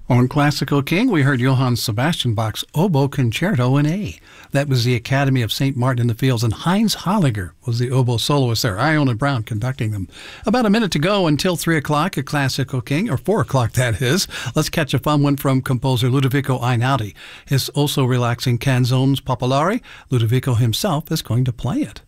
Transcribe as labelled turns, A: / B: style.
A: On Classical King, we heard Johann Sebastian Bach's Oboe Concerto in A. That was the Academy of St. Martin in the Fields, and Heinz Holliger was the oboe soloist there. Iona Brown conducting them. About a minute to go until 3 o'clock at Classical King, or 4 o'clock that is. Let's catch a fun one from composer Ludovico Einaudi. His also relaxing Canzones Popolari. Ludovico himself is going to play it.